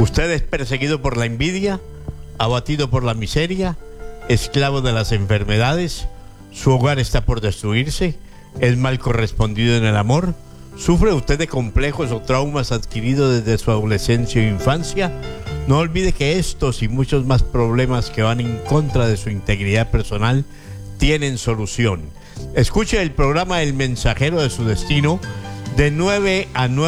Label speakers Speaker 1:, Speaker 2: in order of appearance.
Speaker 1: Usted es perseguido por la envidia, abatido por la miseria, esclavo de las enfermedades, su hogar está por destruirse, es mal correspondido en el amor, sufre usted de complejos o traumas adquiridos desde su adolescencia o infancia. No olvide que estos y muchos más problemas que van en contra de su integridad personal tienen solución. Escuche el programa El Mensajero de su Destino de 9 a 9.